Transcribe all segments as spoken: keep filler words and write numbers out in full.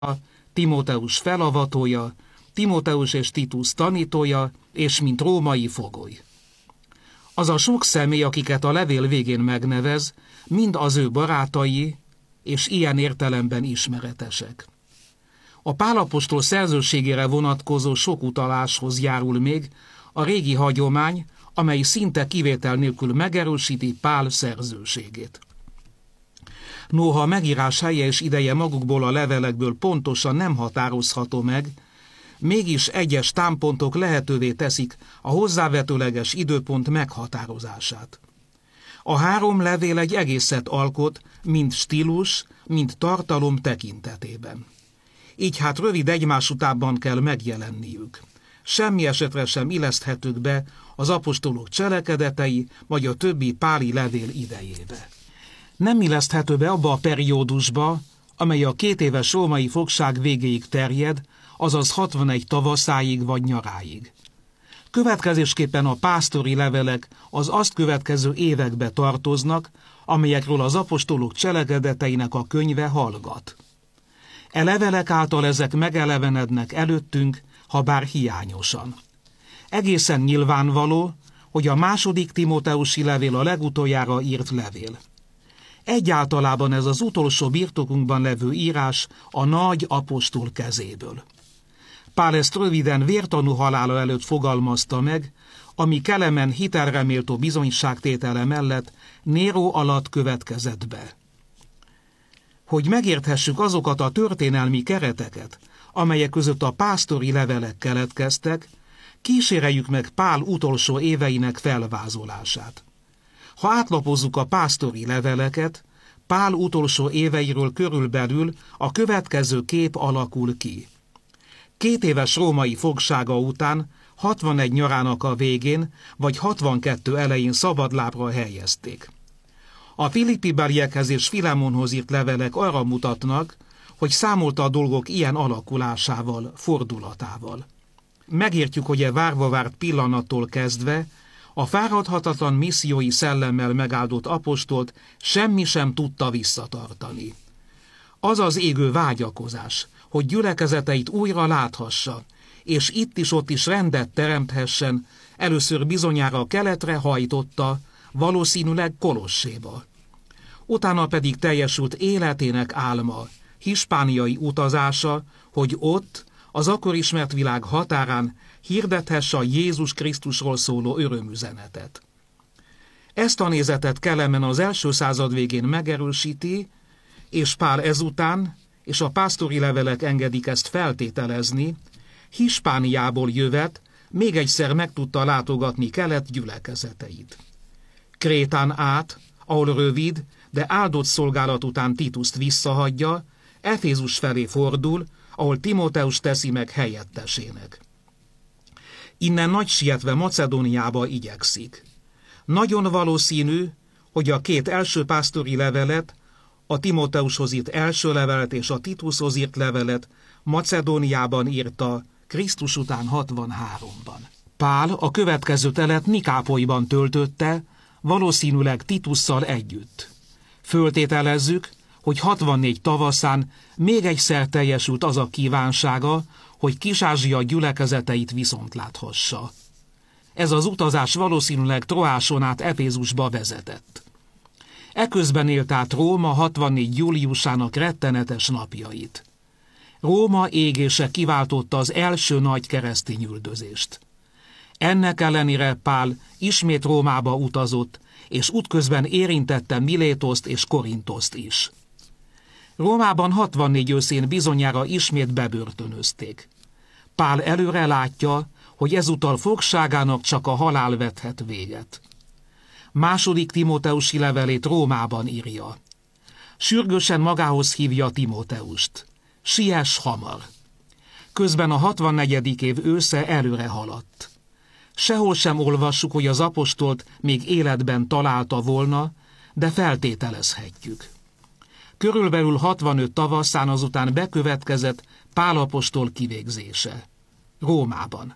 Timóteus felavatója, Timóteus és Titus tanítója, és mint római fogoly. Az a sok személy, akiket a levél végén megnevez, mind az ő barátai, és ilyen értelemben ismeretesek. A Pál apostol szerzőségére vonatkozó sok utaláshoz járul még a régi hagyomány, amely szinte kivétel nélkül megerősíti Pál szerzőségét. Noha a megírás helye és ideje magukból a levelekből pontosan nem határozható meg, mégis egyes támpontok lehetővé teszik a hozzávetőleges időpont meghatározását. A három levél egy egészet alkot, mind stílus, mind tartalom tekintetében. Így hát rövid egymás utánban kell megjelenniük. Semmi esetre sem illeszthetők be az apostolok cselekedetei, vagy a többi páli levél idejébe. Nem illeszthető be abba a periódusba, amely a két éves római fogság végéig terjed, azaz hatvanegy tavaszáig vagy nyaráig. Következésképpen a pásztori levelek az azt következő évekbe tartoznak, amelyekről az apostolok cselekedeteinek a könyve hallgat. E levelek által ezek megelevenednek előttünk, ha bár hiányosan. Egészen nyilvánvaló, hogy a második Timóteusi levél a legutoljára írt levél. Egyáltalában ez az utolsó birtokunkban levő írás a nagy apostol kezéből. Pál ezt röviden vértanú halála előtt fogalmazta meg, ami Kelemen hitelre méltó bizonyságtétele mellett Néró alatt következett be. Hogy megérthessük azokat a történelmi kereteket, amelyek között a pásztori levelek keletkeztek, kíséreljük meg Pál utolsó éveinek felvázolását. Ha átlapozzuk a pásztori leveleket, Pál utolsó éveiről körülbelül a következő kép alakul ki. Két éves római fogsága után hatvanegy nyarának a végén vagy hatvankettő elején szabadlábra helyezték. A Filippi-beliekhez és Filemonhoz írt levelek arra mutatnak, hogy számolta a dolgok ilyen alakulásával, fordulatával. Megértjük, hogy e várva várt pillanattól kezdve a fáradhatatlan missziói szellemmel megáldott apostolt semmi sem tudta visszatartani. Az az égő vágyakozás, hogy gyülekezeteit újra láthassa, és itt is ott is rendet teremthessen, először bizonyára keletre hajtotta, valószínűleg Kolosséba. Utána pedig teljesült életének álma, hispániai utazása, hogy ott, az akkor ismert világ határán hirdethesse a Jézus Krisztusról szóló örömüzenetet. Ezt a nézetet Kelemen az első század végén megerősíti, és Pál ezután, és a pásztori levelek engedik ezt feltételezni, Hispániából jövet, még egyszer meg tudta látogatni kelet gyülekezeteit. Krétán át, ahol rövid, de áldott szolgálat után Tituszt visszahagyja, Efézus felé fordul, ahol Timóteus teszi meg helyettesének. Innen nagy sietve Macedóniába igyekszik. Nagyon valószínű, hogy a két első pásztori levelet, a Timóteushoz írt első levelet és a Titushoz írt levelet Macedóniában írta Krisztus után hatvanháromban. Pál a következő telet Nikápolyban töltötte, valószínűleg Titusszal együtt. Föltételezzük, hogy hatvannégy tavaszán még egyszer teljesült az a kívánsága, hogy Kis-Ázsia gyülekezeteit viszont láthassa. Ez az utazás valószínűleg Troáson át Efézusba vezetett. Eközben élt át Róma hatvannégy júliusának rettenetes napjait. Róma égése kiváltotta az első nagy keresztény üldözést. Ennek ellenére Pál ismét Rómába utazott, és útközben érintette Milétoszt és Korintoszt is. Rómában hatvannégy őszén bizonyára ismét bebörtönözték. Pál előre látja, hogy ezúttal fogságának csak a halál vethet véget. Második Timóteusi levelét Rómában írja. Sürgősen magához hívja Timóteust. Siess hamar! Közben a hatvannegyedik év ősze előre haladt. Sehol sem olvassuk, hogy az apostolt még életben találta volna, de feltételezhetjük. Körülbelül hatvanöt tavaszán azután bekövetkezett Pál apostol kivégzése. Rómában.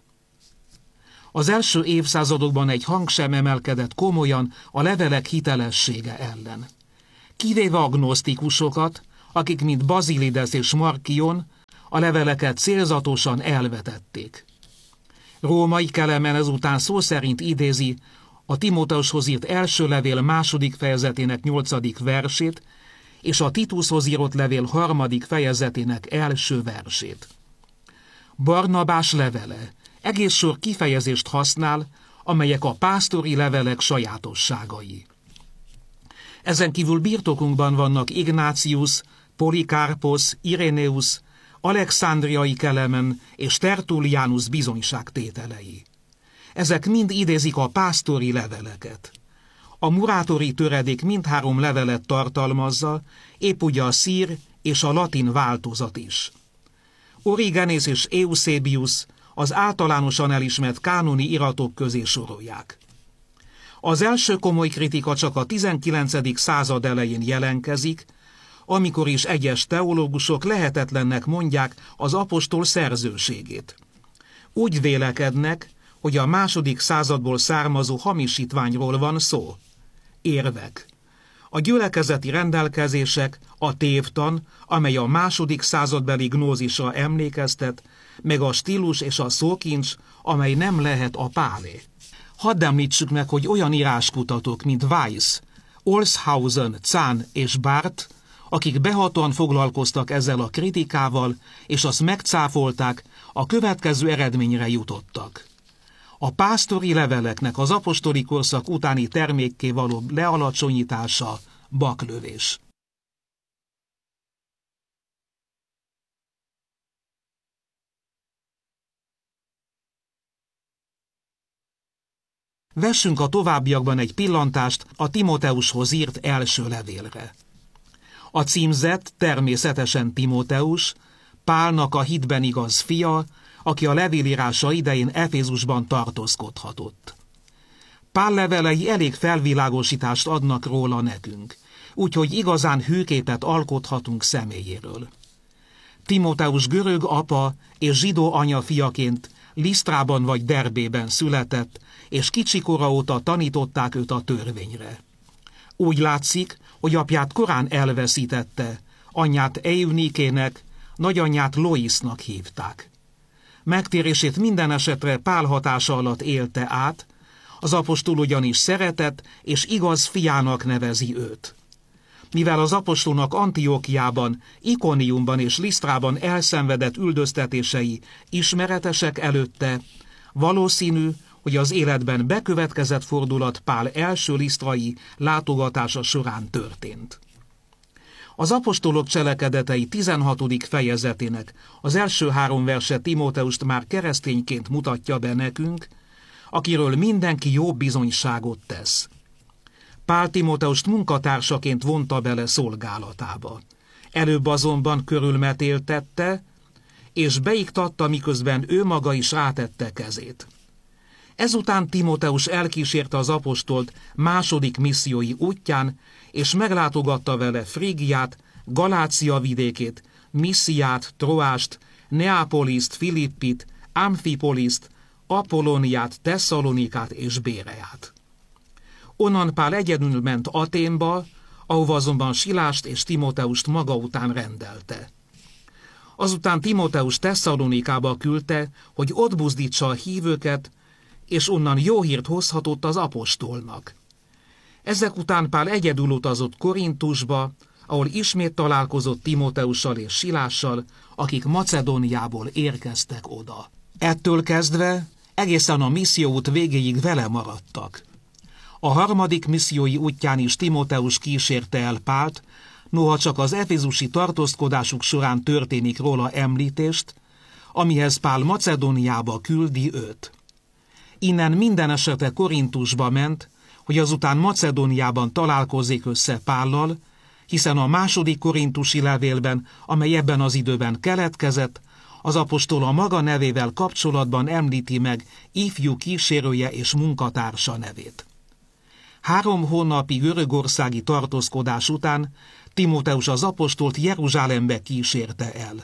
Az első évszázadokban egy hang sem emelkedett komolyan a levelek hitelessége ellen. Kivéve agnosztikusokat, akik mint Bazilides és Markion a leveleket célzatosan elvetették. Római Kelemen ezután szó szerint idézi a Timóteushoz írt első levél második fejezetének nyolcadik versét és a Titushoz írott levél harmadik fejezetének első versét. Barnabás levele egész sor kifejezést használ, amelyek a pásztori levelek sajátosságai. Ezen kívül birtokunkban vannak Ignácius, Polikárposz, Iréneus, Alexandriai Kelemen és Tertullianus bizonyságtételei. Ezek mind idézik a pásztori leveleket. A murátori töredék mindhárom levelet tartalmazza, épp ugye a szír és a latin változat is. Origenész és Eusebius az általánosan elismert kánoni iratok közé sorolják. Az első komoly kritika csak a tizenkilencedik század elején jelenkezik, amikor is egyes teológusok lehetetlennek mondják az apostol szerzőségét. Úgy vélekednek, hogy a második századból származó hamisítványról van szó. Érvek. A gyülekezeti rendelkezések, a tévtan, amely a második századbeli gnózisra emlékeztet, meg a stílus és a szókincs, amely nem lehet a pálé. Hadd említsük meg, hogy olyan íráskutatók, mint Weiss, Olshausen, Zahn és Barth, akik behatóan foglalkoztak ezzel a kritikával, és azt megcáfolták, a következő eredményre jutottak. A pásztori leveleknek az apostoli korszak utáni termékké való lealacsonyítása baklövés. Vessünk a továbbiakban egy pillantást a Timóteushoz írt első levélre. A címzett természetesen Timóteus, Pálnak a hitben igaz fia, aki a levélírása idején Efézusban tartózkodhatott. Pál levelei elég felvilágosítást adnak róla nekünk, úgyhogy igazán hűképet alkothatunk személyéről. Timóteus görög apa és zsidó anya fiaként Lisztrában vagy Derbében született, és kicsikora óta tanították őt a törvényre. Úgy látszik, hogy apját korán elveszítette, anyját Eunikének, nagyanyját Loisnak hívták. Megtérését minden esetre Pál hatása alatt élte át, az apostol ugyanis szeretett és igaz fiának nevezi őt. Mivel az apostolnak Antiókiában, Ikoniumban és Lisztrában elszenvedett üldöztetései ismeretesek előtte, valószínű, hogy az életben bekövetkezett fordulat Pál első lisztrai látogatása során történt. Az apostolok cselekedetei tizenhatodik fejezetének az első három verse Timóteust már keresztényként mutatja be nekünk, akiről mindenki jó bizonyságot tesz. Pál Timóteust munkatársaként vonta bele szolgálatába. Előbb azonban körülmetéltette, és beiktatta, miközben ő maga is rátette kezét. Ezután Timóteus elkísérte az apostolt második missziói útján, és meglátogatta vele Frígiát, Galácia vidékét, Missziát, Troást, Neapoliszt, Filippit, Amfipoliszt, Apollóniát, Tesszalonikát és Béreát. Onnan Pál egyedül ment Athénba, ahova azonban Silást és Timóteust maga után rendelte. Azután Timóteus Tesszalonikába küldte, hogy ott buzdítsa a hívőket, és onnan jó hírt hozhatott az apostolnak. Ezek után Pál egyedül utazott Korintusba, ahol ismét találkozott Timóteussal és Silással, akik Macedóniából érkeztek oda. Ettől kezdve egészen a misszióút végéig vele maradtak. A harmadik missziói útján is Timóteus kísérte el Pált, noha csak az efézusi tartózkodásuk során történik róla említést, amihez Pál Macedóniába küldi őt. Innen minden esetre Korintusba ment, hogy azután Macedóniában találkozzék össze Pállal, hiszen a második korintusi levélben, amely ebben az időben keletkezett, az apostol a maga nevével kapcsolatban említi meg ifjú kísérője és munkatársa nevét. Három hónapi görögországi tartózkodás után Timóteus az apostolt Jeruzsálembe kísérte el.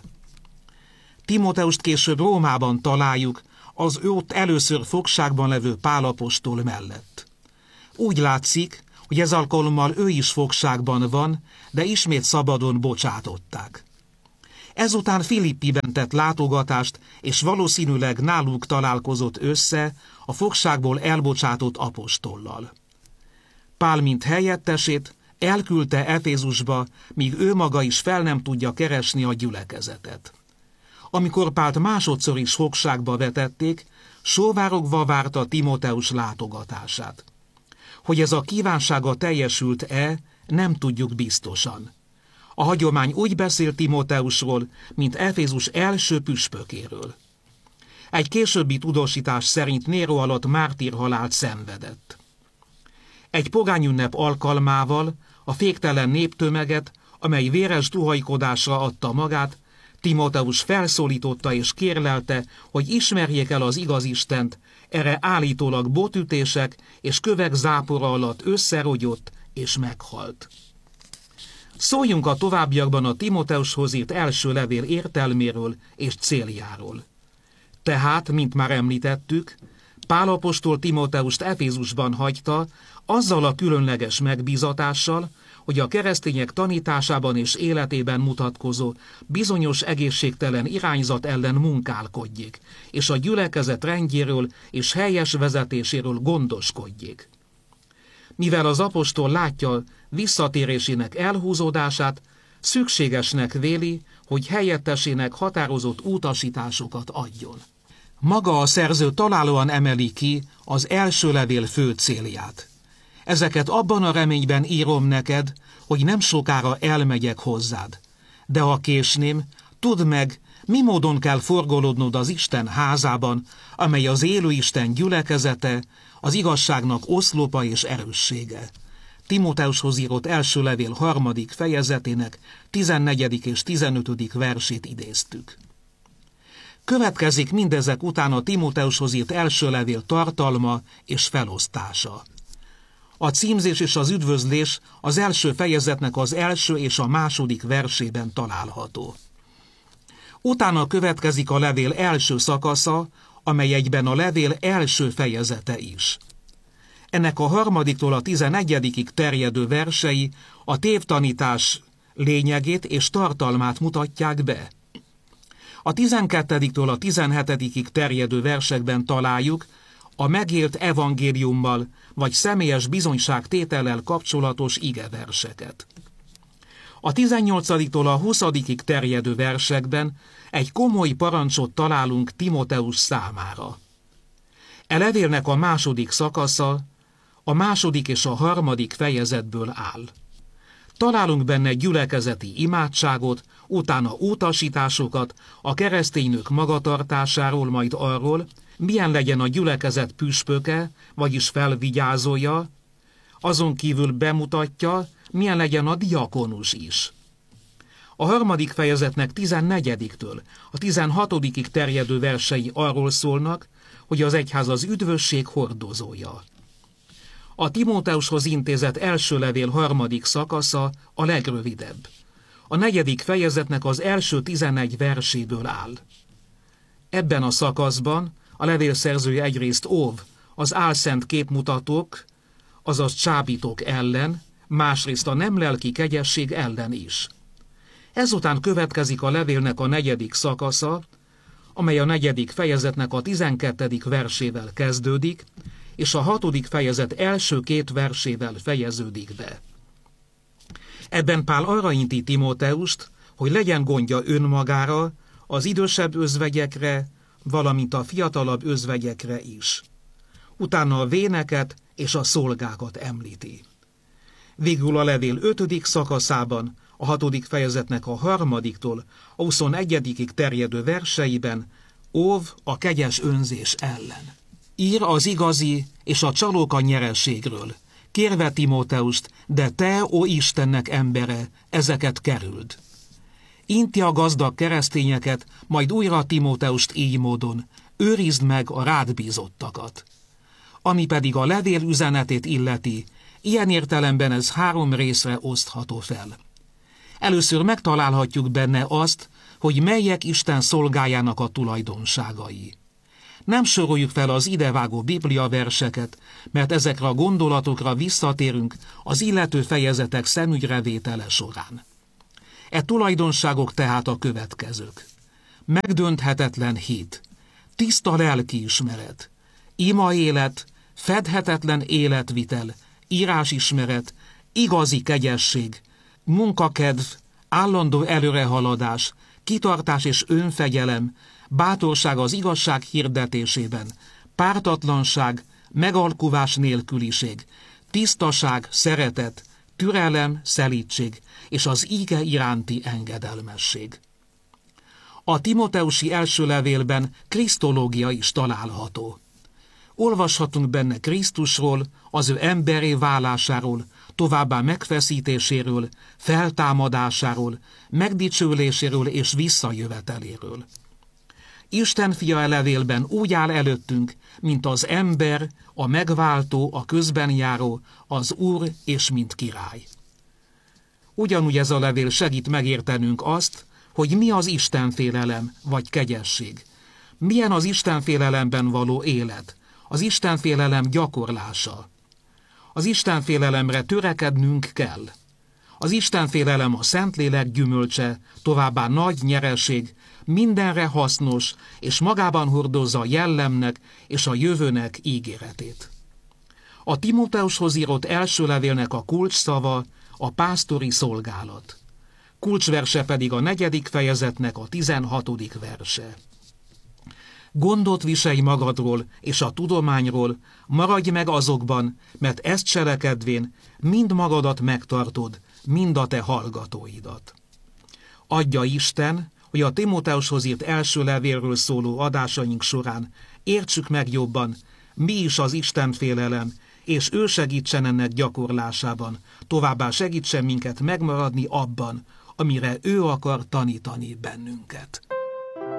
Timóteust később Rómában találjuk, az ott először fogságban levő Pál apostol mellett. Úgy látszik, hogy ez alkalommal ő is fogságban van, de ismét szabadon bocsátották. Ezután Filippiben tett látogatást, és valószínűleg náluk találkozott össze a fogságból elbocsátott apostollal. Pál, mint helyettesét, elküldte Efézusba, míg ő maga is fel nem tudja keresni a gyülekezetet. Amikor Pált másodszor is fogságba vetették, sóvárogva várta Timóteus látogatását. Hogy ez a kívánsága teljesült-e, nem tudjuk biztosan. A hagyomány úgy beszél Timóteusról, mint Efézus első püspökéről. Egy későbbi tudósítás szerint Néró alatt mártírhalált szenvedett. Egy pogányünnep alkalmával a féktelen néptömeget, amely véres duhajkodásra adta magát, Timóteus felszólította és kérlelte, hogy ismerjék el az igaz Istent, erre állítólag botütések és kövek zápora alatt összerogyott és meghalt. Szóljunk a továbbiakban a Timóteushoz írt első levél értelméről és céljáról. Tehát, mint már említettük, Pál apostol Timóteust Efézusban hagyta, azzal a különleges megbízatással, hogy a keresztények tanításában és életében mutatkozó bizonyos egészségtelen irányzat ellen munkálkodjék, és a gyülekezet rendjéről és helyes vezetéséről gondoskodjék. Mivel az apostol látja visszatérésének elhúzódását, szükségesnek véli, hogy helyettesének határozott utasításokat adjon. Maga a szerző találóan emeli ki az első levél fő célját. Ezeket abban a reményben írom neked, hogy nem sokára elmegyek hozzád. De ha késném, tudd meg, mi módon kell forgolódnod az Isten házában, amely az élő Isten gyülekezete, az igazságnak oszlopa és erőssége. Timóteushoz írott első levél harmadik fejezetének tizennegyedik és tizenötödik versét idéztük. Következik mindezek után a Timóteushoz írt első levél tartalma és felosztása. A címzés és az üdvözlés az első fejezetnek az első és a második versében található. Utána következik a levél első szakasza, amely egyben a levél első fejezete is. Ennek a harmadiktól a tizenegyedikig terjedő versei a tévtanítás lényegét és tartalmát mutatják be. A tizenkettediktől a tizenhetedikig terjedő versekben találjuk a megélt evangéliummal vagy személyes bizonyságtétellel kapcsolatos igeverseket. A tizennyolcadiktól a huszadikig terjedő versekben egy komoly parancsot találunk Timóteus számára. E levélnek a második szakasza a második és a harmadik fejezetből áll. Találunk benne gyülekezeti imádságot, utána utasításokat a kereszténynők magatartásáról, majd arról, milyen legyen a gyülekezet püspöke, vagyis felvigyázója, azon kívül bemutatja, milyen legyen a diakonus is. A harmadik fejezetnek tizennegyediktől a tizenhatodikig terjedő versei arról szólnak, hogy az egyház az üdvösség hordozója. A Timóteushoz intézett első levél harmadik szakasza a legrövidebb. A negyedik fejezetnek az első tizenegy verséből áll. Ebben a szakaszban a levél szerzője egyrészt óv az álszent képmutatók, azaz csábítók ellen, másrészt a nem lelki kegyesség ellen is. Ezután következik a levélnek a negyedik szakasza, amely a negyedik fejezetnek a tizenkettedik versével kezdődik, és a hatodik fejezet első két versével fejeződik be. Ebben Pál arra inti Timóteust, hogy legyen gondja önmagára, az idősebb özvegyekre, valamint a fiatalabb özvegyekre is. Utána a véneket és a szolgákat említi. Végül a levél ötödik szakaszában, a hatodik fejezetnek a harmadiktól a huszonegyedikig terjedő verseiben óv a kegyes önzés ellen. Ír az igazi és a csalóka nyereségről, kérve Timóteust, de te, ó Istennek embere, ezeket kerüld. Inti a gazdag keresztényeket, majd újra Timóteust így módon, őrizd meg a rád bízottakat. Ami pedig a levél üzenetét illeti, ilyen értelemben ez három részre osztható fel. Először megtalálhatjuk benne azt, hogy melyek Isten szolgájának a tulajdonságai. Nem soroljuk fel az idevágó Biblia verseket, mert ezekre a gondolatokra visszatérünk az illető fejezetek szemügyrevétele során. E tulajdonságok tehát a következők. Megdönthetetlen hit, tiszta lelkiismeret, ima élet, fedhetetlen életvitel, írásismeret, igazi kegyesség, munkakedv, állandó előrehaladás, kitartás és önfegyelem, bátorság az igazság hirdetésében, pártatlanság, megalkuvás nélküliség, tisztaság, szeretet, türelem, szelídség és az íge iránti engedelmesség. A timoteusi első levélben krisztológia is található. Olvashatunk benne Krisztusról, az ő emberré válásáról, továbbá megfeszítéséről, feltámadásáról, megdicsőléséről és visszajöveteléről. Isten fia e levélben úgy áll előttünk, mint az ember, a megváltó, a közbenjáró, az Úr és mint király. Ugyanúgy ez a levél segít megértenünk azt, hogy mi az istenfélelem vagy kegyesség. Milyen az istenfélelemben való élet, az istenfélelem gyakorlása. Az istenfélelemre törekednünk kell. Az istenfélelem a Szentlélek gyümölcse, továbbá nagy nyereség, mindenre hasznos, és magában hordozza a jellemnek és a jövőnek ígéretét. A Timóteushoz írott első levélnek a kulcsszava a pásztori szolgálat. Kulcsverse pedig a negyedik fejezetnek a tizenhatodik verse. Gondot viselj magadról és a tudományról, maradj meg azokban, mert ezt cselekedvén mind magadat megtartod, mind a te hallgatóidat. Adja Isten, hogy a Timóteushoz írt első levélről szóló adásaink során értsük meg jobban, mi is az istenfélelem, és ő segítsen ennek gyakorlásában, továbbá segítsen minket megmaradni abban, amire ő akar tanítani bennünket.